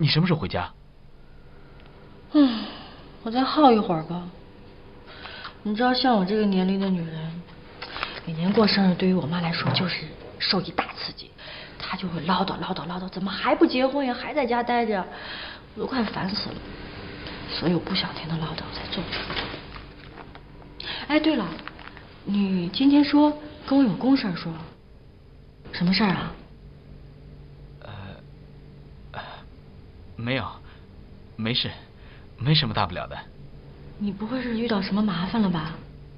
你什么时候回家？ 我再耗一会儿吧。你知道，像我这个年龄的女人，每年过生日对于我妈来说就是受一大刺激，她就会唠叨唠叨唠叨，怎么还不结婚呀，还在家待着，我都快烦死了。所以我不想听她唠叨，才做。哎，对了，你今天说跟我有公事说，什么事儿啊？ 没有，没事，没什么大不了的。 你不会是遇到什么麻烦了吧？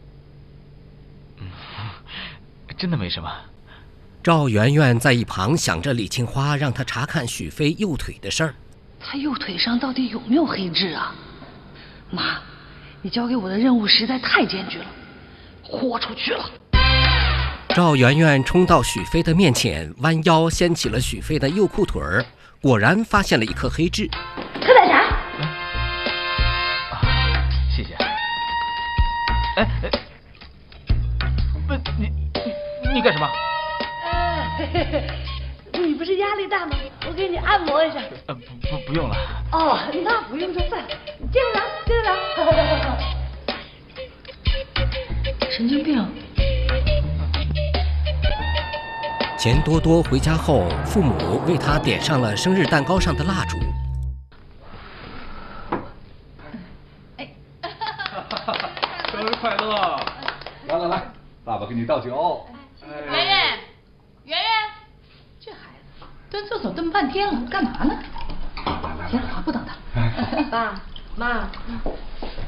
真的没什么。 赵媛媛在一旁想着李青花让她查看许飞右腿的事儿。 他右腿上到底有没有黑痣啊？妈，你交给我的任务实在太艰巨了，豁出去了。 赵媛媛冲到许飞的面前，弯腰掀起了许飞的右裤腿儿，果然发现了一颗黑痣。 喝奶茶。 谢谢。不，你干什么？ 你不是压力大吗？我给你按摩一下。 不用了。 哦，那不用就算了。接着聊，接着聊。 神经病。 钱多多回家后，父母为他点上了生日蛋糕上的蜡烛。 生日快乐！来，爸爸给你倒酒。 圆圆，这孩子蹲厕所蹲半天了，干嘛呢？行，不等他。 爸妈，